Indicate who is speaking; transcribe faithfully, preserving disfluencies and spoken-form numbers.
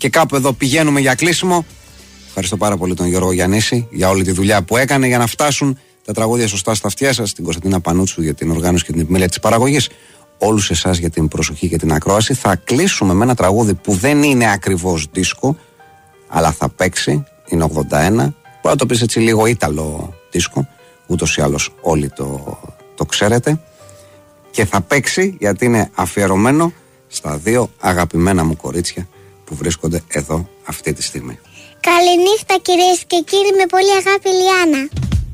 Speaker 1: Και κάπου εδώ πηγαίνουμε για κλείσιμο. Ευχαριστώ πάρα πολύ τον Γιώργο Γιαννίση για όλη τη δουλειά που έκανε για να φτάσουν τα τραγούδια σωστά στα αυτιά σας. Την Κωνσταντίνα Πανούτσου για την οργάνωση και την επιμέλεια της παραγωγής. Όλους εσάς για την προσοχή και την ακρόαση. Θα κλείσουμε με ένα τραγούδι που δεν είναι ακριβώς δίσκο, αλλά θα παίξει. Είναι ογδόντα ένα. Μπορεί να το πεις έτσι λίγο ήταλο δίσκο. Ούτως ή άλλως όλοι το, το ξέρετε. Και θα παίξει γιατί είναι αφιερωμένο στα δύο αγαπημένα μου κορίτσια που βρίσκονται εδώ αυτή τη στιγμή.
Speaker 2: Καληνύχτα κυρίες και κύριοι, με πολύ αγάπη, Λιάννα.